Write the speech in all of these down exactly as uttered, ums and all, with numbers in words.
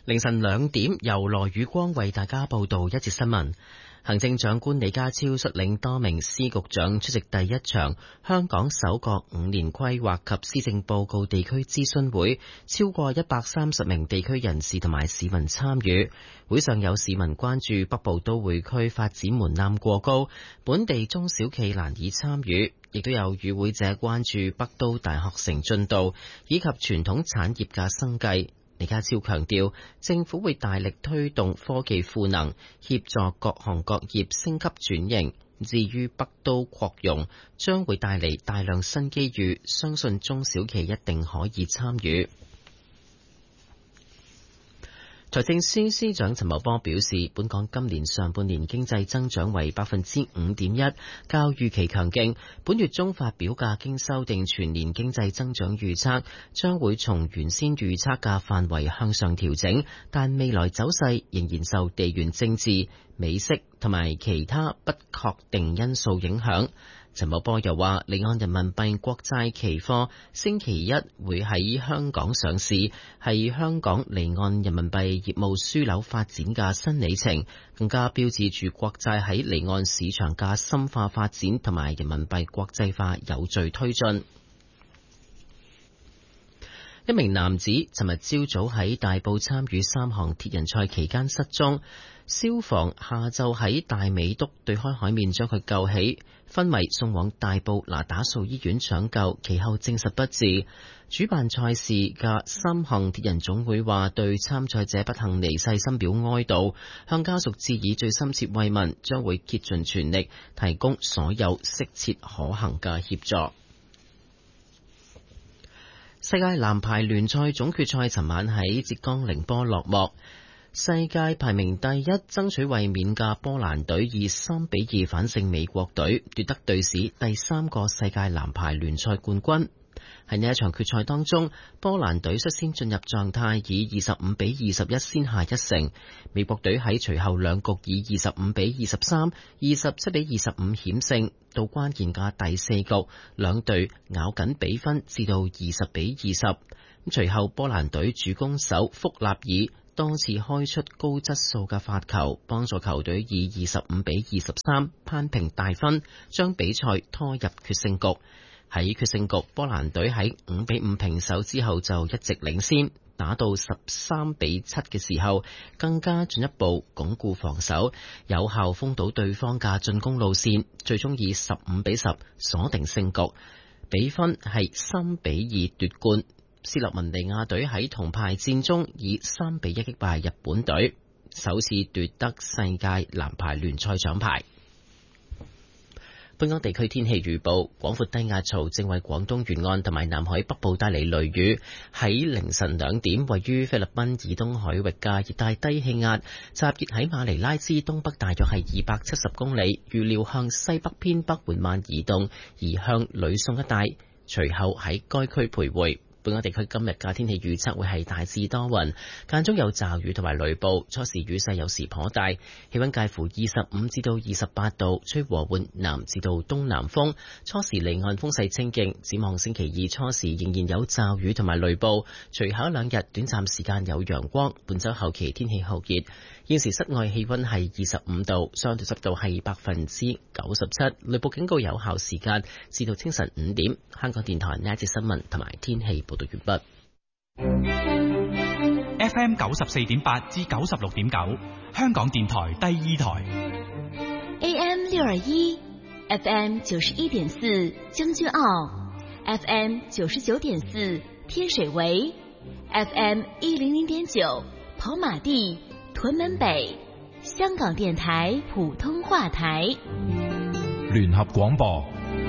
凌晨兩點，由羅宇光為大家報道一節新聞。行政長官李家超率領多名司局長出席第一場香港首個五年規劃及施政報告地區諮詢會，超過一百三十名地區人士同埋市民參與。會上有市民關注北部都會區發展門檻過高，本地中小企難以參與，亦都有與會者關注北都大學城進度以及傳統產業嘅生計。李家超強調，政府會大力推動科技賦能，協助各行各業升級轉型。至於北都擴容，將會帶嚟大量新機遇，相信中小企一定可以參與。財政司司長陳茂波表示，本港今年上半年經濟增長為百分之五點一，較預期強勁。本月中發表嘅經修訂全年經濟增長預測，將會從原先預測嘅範圍向上調整，但未來走勢仍然受地緣政治、美息同埋其他不確定因素影響。陳茂波又話，離岸人民幣國債期貨星期一會喺香港上市，係香港離岸人民幣業務樞紐發展嘅新里程，更加標誌住國債喺離岸市場嘅深化發展同埋人民幣國際化有序推進。一名男子尋日朝早喺大埔參與三項鐵人賽期間失蹤，消防下晝喺大美督對開海面將佢救起，昏迷送往大埔那打素醫院搶救，其後證實不治。主辦賽事嘅三項鐵人總會話對參賽者不幸離世深表哀悼，向家屬致以最深切慰問，將會竭盡全力提供所有適切可行嘅協助。世界籃排聯賽總決賽尋晚喺浙江寧波落幕，世界排名第一爭取衛冕嘅波蘭隊以三比二反勝美國隊，奪得隊史第三個世界籃排聯賽冠軍。喺呢一場決賽當中，波蘭隊率先進入狀態，以二十五比二十一先下一城。美國隊喺隨後兩局以二十五比二十三、二十七比二十五險勝。到關鍵嘅第四局，兩隊咬緊比分，至到二十比二十。隨後波蘭隊主攻手福納爾多次開出高質素嘅發球，幫助球隊以二十五比二十三攀平大分，將比賽拖入決勝局。喺決勝局，波蘭隊喺五比五平手之後就一直領先，打到十三比七嘅時候，更加進一步鞏固防守，有效封堵對方嘅進攻路線，最終以十五比十鎖定勝局，比分係三比二奪冠。斯洛文尼亞隊喺銅牌戰中以三比一擊敗日本隊，首次奪得世界籃排聯賽獎牌。本港地區天氣預報，廣闊低壓槽正為廣東沿岸同埋南海北部帶嚟雷雨。喺凌晨兩點，位於菲律賓以東海域嘅熱帶低氣壓集結喺馬尼拉之東北，大約係二百七十公里，預料向西北偏北緩慢移動，移向呂宋一帶，隨後喺該區徘徊。本港地區今日嘅天氣預測會係大致多雲，間中有驟雨同埋雷暴，初時雨勢有時頗大，氣溫介乎二十五至到二十八度，吹和緩南至到東南風，初時離岸風勢清勁。展望星期二初時仍然有驟雨同埋雷暴，隨後兩日短暫時間有陽光。本週後期天氣酷熱，現時室外氣溫係二十五度，相對濕度係百分之九十七，雷暴警告有效時間至到清晨五點。香港電台呢一節新聞同埋天氣報道完畢。 F M 九十四點八至九十六點九，香港電台第二台。 A M 六二一，F M 九十一點四將軍澳 ，F M 九十九點四天水圍 ，F M 一零零點九跑馬地屯門北，香港電台普通話台。 聯合廣播。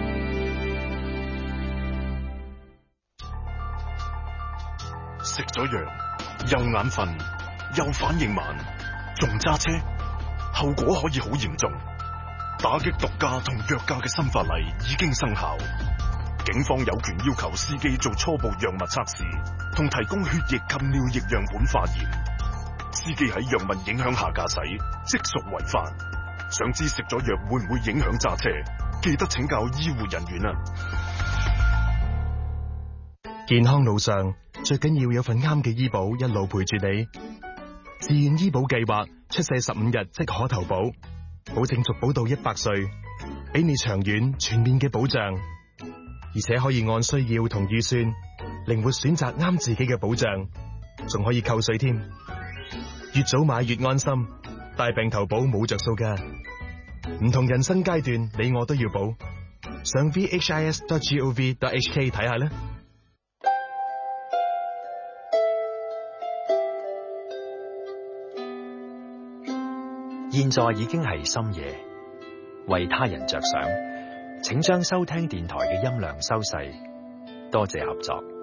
食咗藥又眼瞓又反應慢，仲揸車，後果可以好嚴重。打擊毒駕同藥駕嘅新法例已經生效，警方有權要求司機做初步藥物測試，同提供血液及尿液樣本化驗。司機喺藥物影響下駕駛，即屬違法。想知食咗藥會唔會影響揸車？記得請教醫護人員啊！ 健康路上最緊要有份啱嘅醫保一路陪住你。 自願醫保計劃出世十五日即可投保，保證續保到一百歲，俾你長遠全面嘅保障，而且可以按需要同預算靈活選擇啱自己嘅保障，仲可以扣稅添。越早買越安心，大病投保冇着數噶。唔同人生階段，你我都要保。上 v h i s dot gov dot h k 睇下啦。 現在已經係深夜，為他人着想，請將收聽電台嘅音量收細，多謝合作。